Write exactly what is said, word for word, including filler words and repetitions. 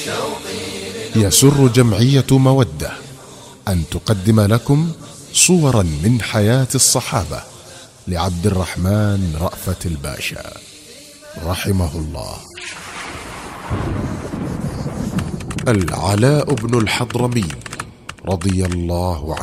يسر جمعية مودة أن تقدم لكم صورا من حياة الصحابة لعبد الرحمن رأفت الباشا رحمه الله. العلاء بن الحضرمي رضي الله عنه